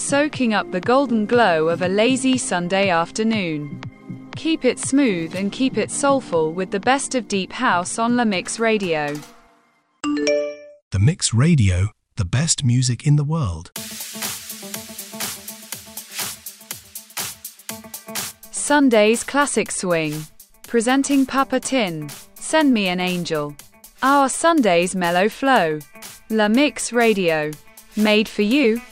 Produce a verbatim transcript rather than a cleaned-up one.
soaking up the golden glow of a lazy Sunday afternoon. Keep it smooth and keep it soulful with the best of deep house on La Mix Radio. The Mix Radio, the best music in the world. Sunday's Classic Swing. Presenting Papa Tin, Send Me an Angel. Our Sunday's Mellow Flow. La Mix Radio. Made for you,